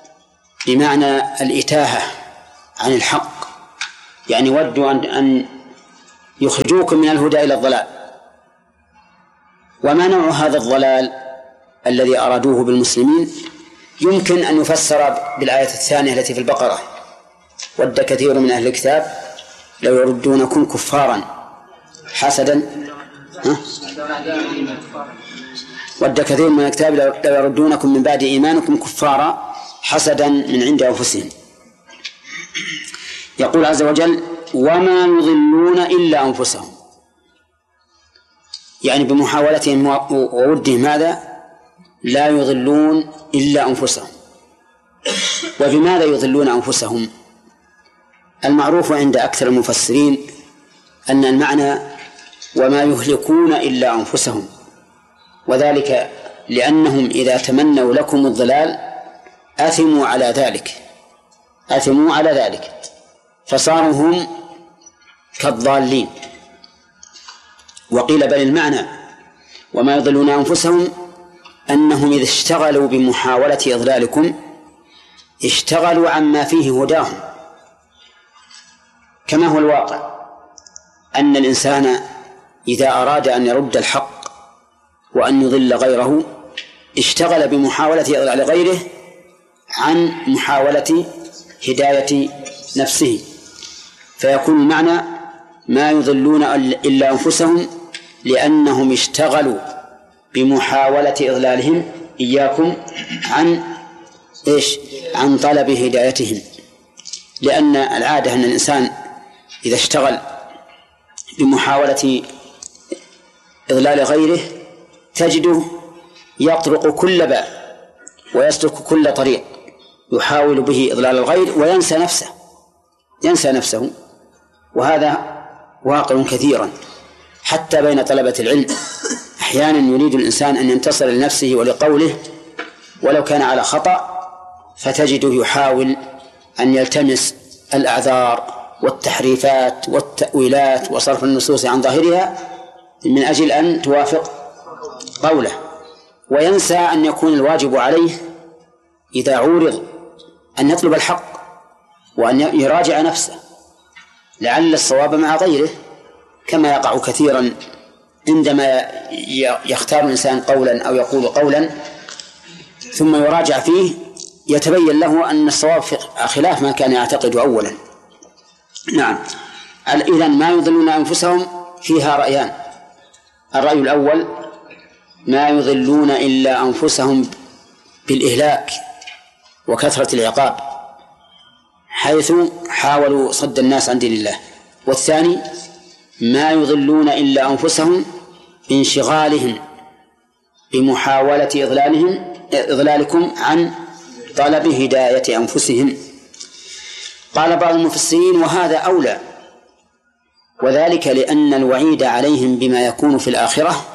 بمعنى الإتاهة عن الحق، يعني ودوا أن يخرجوكم من الهدى إلى الضلال. وما نوع هذا الضلال الذي أرادوه بالمسلمين؟ يمكن أن يفسر بالآية الثانية التي في البقرة: ود كثير من أهل الكتاب لو يردونكم كفارا حسدا ود كثير من الكتاب لو يردونكم من بعد إيمانكم كفارا حسدا من عند أنفسهم. يقول عز وجل: وما يضلون إلا أنفسهم، يعني بمحاولتهم وودهم هذا لا يضلون إلا أنفسهم. وبماذا يضلون أنفسهم؟ المعروف عند أكثر المفسرين أن المعنى وما يهلكون إلا أنفسهم، وذلك لأنهم إذا تمنوا لكم الضلال أثموا على ذلك فصاروا هم كالضالين. وقيل بل المعنى وما يضلون أنفسهم أنهم إذا اشتغلوا بمحاولة إضلالكم اشتغلوا عما فيه هداهم، كما هو الواقع أن الإنسان إذا أراد أن يرد الحق وأن يضل غيره اشتغل بمحاولة إضلال غيره عن محاولة هداية نفسه، فيكون المعنى ما يضلون إلا أنفسهم لأنهم اشتغلوا بمحاولة إضلالهم إياكم عن طلب هدايتهم. لأن العادة أن الإنسان إذا اشتغل بمحاولة إضلال غيره تجده يطرق كل باب ويسلك كل طريق يحاول به إضلال الغير وينسى نفسه. وهذا واقع كثيرا حتى بين طلبة العلم. أحيانا يريد الإنسان أن ينتصر لنفسه ولقوله ولو كان على خطأ، فتجده يحاول أن يلتمس الأعذار والتحريفات والتأويلات وصرف النصوص عن ظاهرها من أجل أن توافق قوله، وينسى أن يكون الواجب عليه إذا عورض أن يطلب الحق وأن يراجع نفسه لعل الصواب مع غيره، كما يقع كثيرا عندما يختار الإنسان قولا أو يقول قولا ثم يراجع فيه يتبين له أن الصواب خلاف ما كان يعتقد أولا. نعم، إذن ما يضلون أنفسهم فيها رأيان: الرأي الأول ما يضلون إلا أنفسهم بالإهلاك وكثرة العقاب حيث حاولوا صد الناس عن دين الله، والثاني ما يضلون إلا أنفسهم بانشغالهم بمحاولة إضلالكم عن طلب هداية أنفسهم. قال بعض المفسرين وهذا أولى، وذلك لأن الوعيد عليهم بما يكون في الآخرة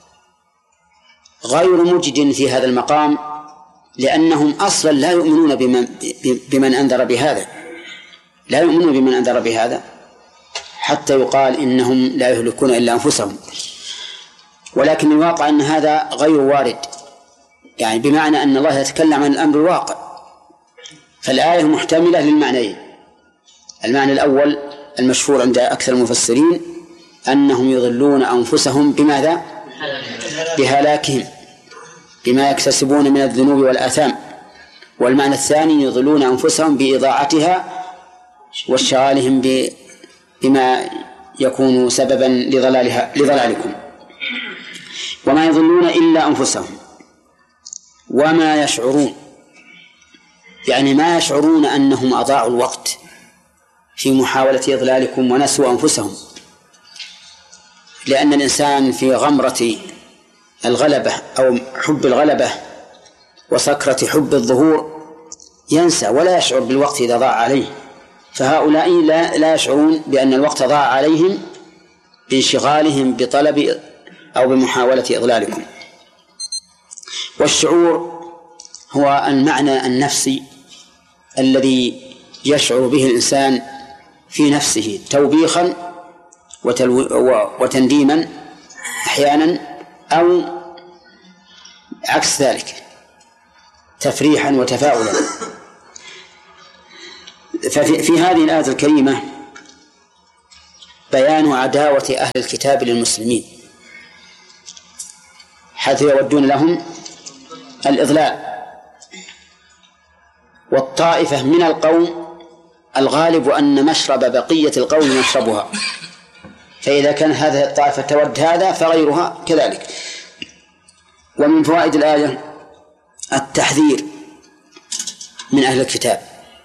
غير مجد في هذا المقام، لأنهم أصلا لا يؤمنون بمن أنذر بهذا، لا يؤمنون بمن أنذر بهذا حتى يقال إنهم لا يهلكون إلا أنفسهم. ولكن الواقع أن هذا غير وارد، يعني بمعنى أن الله يتكلم عن الأمر الواقع، فالآية محتملة للمعنيين. المعنى الأول المشهور عند أكثر المفسرين أنهم يضلون أنفسهم بماذا؟ بهلاكهم بما يكتسبون من الذنوب والآثام. والمعنى الثاني يضلون أنفسهم بإضاعتها واشتغالهم بما يكون سببا لضلالكم. وما يضلون إلا أنفسهم وما يشعرون، يعني ما يشعرون أنهم أضاعوا الوقت في محاولة إضلالكم ونسوا أنفسهم، لأن الإنسان في غمرة الغلبة أو حب الغلبة وسكرة حب الظهور ينسى ولا يشعر بالوقت إذا ضاع عليه، فهؤلاء لا يشعرون بأن الوقت ضاع عليهم بانشغالهم بطلب أو بمحاولة إضلالكم. والشعور هو المعنى النفسي الذي يشعر به الإنسان في نفسه توبيخا وتنديما أحيانا، أو عكس ذلك تفريحا وتفاؤلا. ففي هذه الآية الكريمة بيان عداوة أهل الكتاب للمسلمين، حيث يودون لهم الإضلال. والطائفة من القوم الغالب أن مشرب بقية القوم مشربها، فإذا كان هذه الطائفة تود هذا فغيرها كذلك. ومن فوائد الآية التحذير من أهل الكتاب،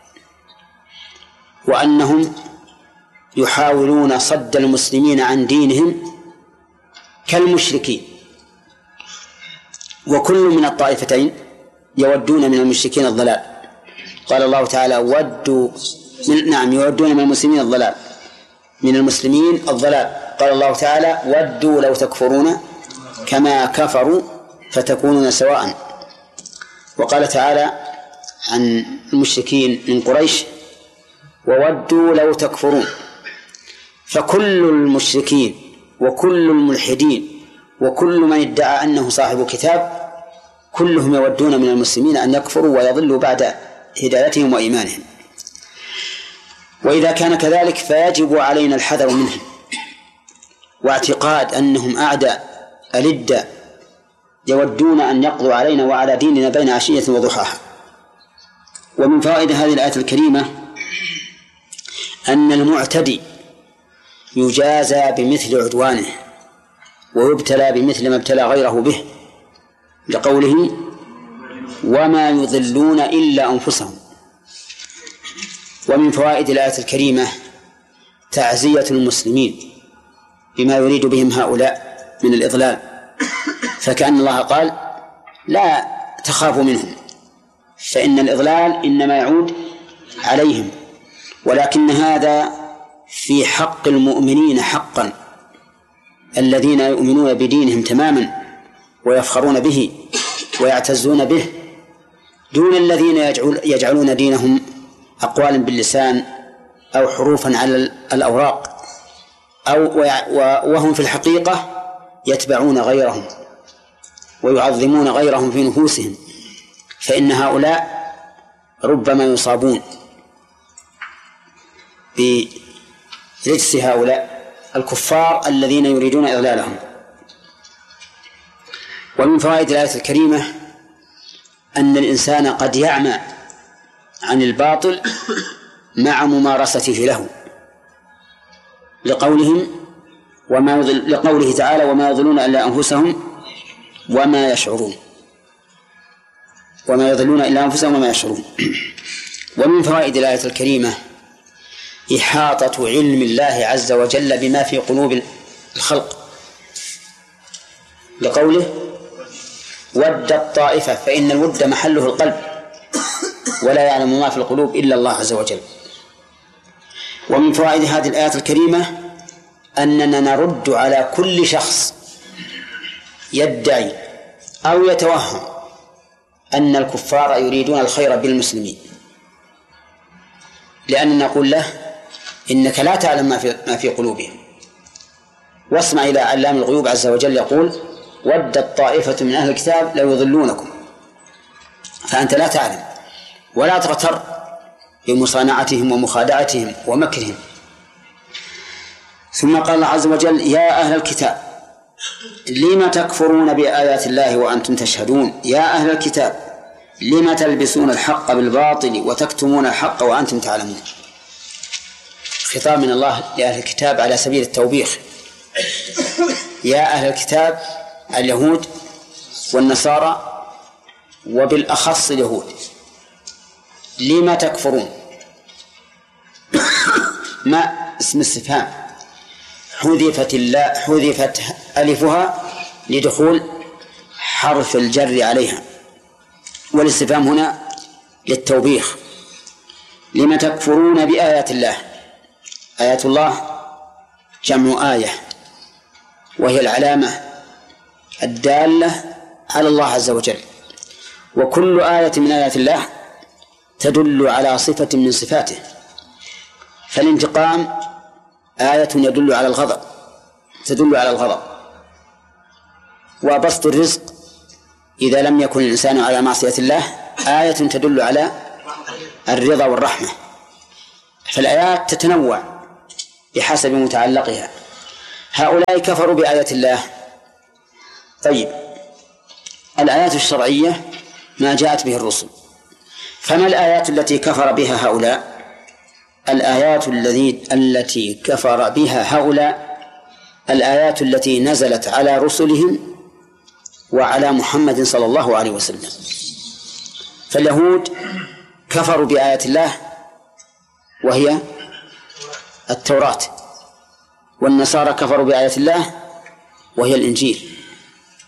وأنهم يحاولون صد المسلمين عن دينهم كالمشركين، وكل من الطائفتين يودون من المشركين الضلال. قال الله تعالى يودون من المسلمين الضلال، من المسلمين الضلال. قال الله تعالى ودوا لو تكفرون كما كفروا فتكونون سواء. وقال تعالى عن المشركين من قريش وودوا لو تكفرون. فكل المشركين وكل الملحدين وكل من ادعى أنه صاحب كتاب كلهم يودون من المسلمين أن يكفروا ويضلوا بعد هدايتهم وإيمانهم. وإذا كان كذلك فيجب علينا الحذر منهم، واعتقاد أنهم أعداء ألد يودون أن يقضوا علينا وعلى ديننا بين عشية وضحاها. ومن فوائد هذه الآية الكريمة أن المعتدي يجازى بمثل عدوانه ويبتلى بمثل ما ابتلى غيره به، لقوله وما يضلون إلا أنفسهم. ومن فوائد الآية الكريمة تعزية المسلمين بما يريد بهم هؤلاء من الإضلال، فكأن الله قال لا تخافوا منهم فإن الإضلال إنما يعود عليهم، ولكن هذا في حق المؤمنين حقا الذين يؤمنون بدينهم تماما ويفخرون به ويعتزون به، دون الذين يجعلون دينهم أقوالا باللسان أو حروفا على الأوراق وهم في الحقيقة يتبعون غيرهم ويعظمون غيرهم في نفوسهم، فإن هؤلاء ربما يصابون برجس هؤلاء الكفار الذين يريدون إضلالهم. ومن فوائد الآية الكريمة أن الإنسان قد يعمى عن الباطل مع ممارسته له، لقوله تعالى وما يضلون إلا أنفسهم وما يشعرون، وما يضلون إلا أنفسهم وما يشعرون. ومن فوائد الآية الكريمة إحاطة علم الله عز وجل بما في قلوب الخلق، لقوله ود الطائفة، فإن الود محله القلب ولا يعلم ما في القلوب إلا الله عز وجل. ومن فوائد هذه الآية الكريمة أننا نرد على كل شخص يدعي أو يتوهم أن الكفار يريدون الخير بالمسلمين، لأننا نقول له إنك لا تعلم ما في قلوبهم، واسمع إلى علام الغيوب عز وجل يقول ودت طائفة من أهل الكتاب لو يضلونكم، فأنت لا تعلم ولا تغتر بمصانعتهم ومخادعتهم ومكرهم. ثم قال الله عز وجل يا أهل الكتاب لم تكفرون بآيات الله وأنتم تشهدون، يا أهل الكتاب لم تلبسون الحق بالباطل وتكتمون الحق وأنتم تعلمون. خطاب من الله لأهل الكتاب على سبيل التوبيخ. يا أهل الكتاب اليهود والنصارى وبالأخص اليهود لم تكفرون، ما اسم استفهام حذفت ألفها لدخول حرف الجر عليها، والاستفهام هنا للتوبيخ. لم تكفرون بآيات الله، آيات الله جمع آية وهي العلامة الدالة على الله عز وجل، وكل آية من آيات الله تدل على صفة من صفاته. فالانتقام آية تدل على الغضب، وبسط الرزق إذا لم يكن الإنسان على معصية الله آية تدل على الرضا والرحمة. فالآيات تتنوع بحسب متعلقها. هؤلاء كفروا بآيات الله. طيب، الآيات الشرعية ما جاءت به الرسل، فما الآيات التي كفر بها هؤلاء؟ الآيات التي كفر بها هؤلاء الآيات التي نزلت على رسلهم وعلى محمد صلى الله عليه وسلم. فاليهود كفروا بآيات الله وهي التوراة، والنصارى كفروا بآيات الله وهي الإنجيل.